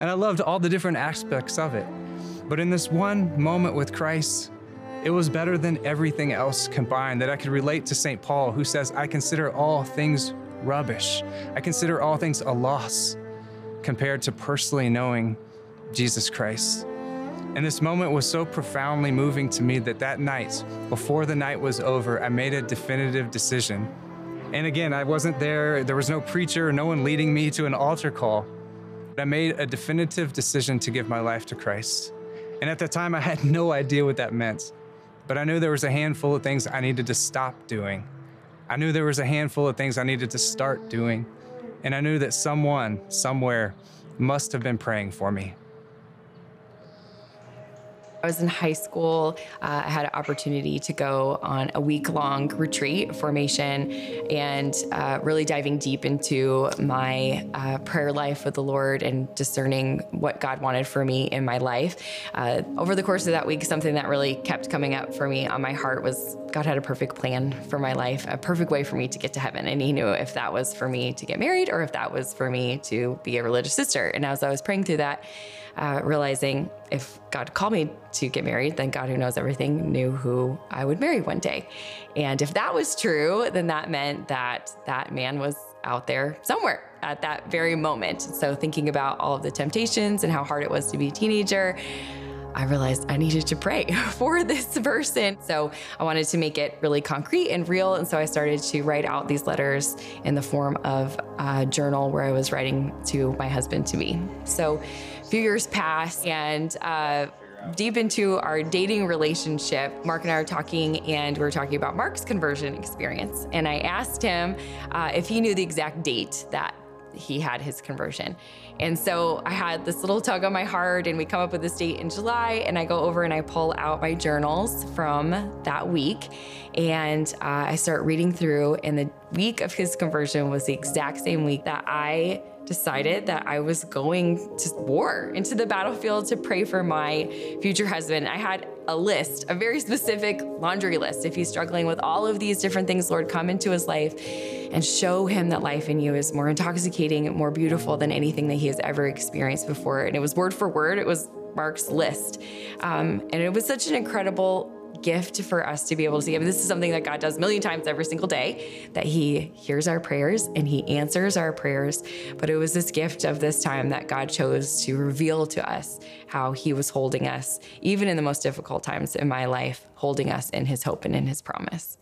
And I loved all the different aspects of it. But in this one moment with Christ, it was better than everything else combined, that I could relate to St. Paul, who says, I consider all things rubbish. I consider all things a loss compared to personally knowing Jesus Christ. And this moment was so profoundly moving to me that night, before the night was over, I made a definitive decision. And again, I wasn't there. There was no preacher, no one leading me to an altar call. But I made a definitive decision to give my life to Christ. And at the time, I had no idea what that meant. But I knew there was a handful of things I needed to stop doing. I knew there was a handful of things I needed to start doing. And I knew that someone, somewhere, must have been praying for me. I was in high school. I had an opportunity to go on a week-long retreat formation and really diving deep into my prayer life with the Lord and discerning what God wanted for me in my life. Over the course of that week, something that really kept coming up for me on my heart was God had a perfect plan for my life, a perfect way for me to get to heaven. And he knew if that was for me to get married or if that was for me to be a religious sister. And as I was praying through that, realizing if God called me to get married, then God, who knows everything, knew who I would marry one day. And if that was true, then that meant that that man was out there somewhere at that very moment. So thinking about all of the temptations and how hard it was to be a teenager, I realized I needed to pray for this person. So I wanted to make it really concrete and real. And so I started to write out these letters in the form of a journal where I was writing to my husband to be. So a few years passed, and deep into our dating relationship, Mark and I were talking, and we were talking about Mark's conversion experience. And I asked him if he knew the exact date that he had his conversion. And so I had this little tug on my heart, and we come up with this date in July, and I go over and I pull out my journals from that week, and I start reading through, and the week of his conversion was the exact same week that I decided that I was going to war, into the battlefield to pray for my future husband. I had a list, a very specific laundry list. If he's struggling with all of these different things, Lord, come into his life and show him that life in you is more intoxicating and more beautiful than anything that he has ever experienced before. And it was word for word, it was Mark's list. And it was such an incredible gift for us to be able to see. I mean, this is something that God does a million times every single day, that he hears our prayers and he answers our prayers. But it was this gift of this time that God chose to reveal to us how he was holding us, even in the most difficult times in my life, holding us in his hope and in his promise.